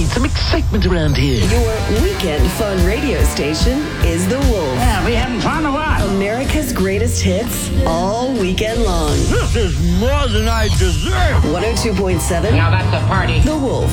some excitement around here. Your weekend fun radio station is The Wolf. Yeah, we having fun or what? America's greatest hits all weekend long. This is more than I deserve. 102.7 Now that's a party. The Wolf.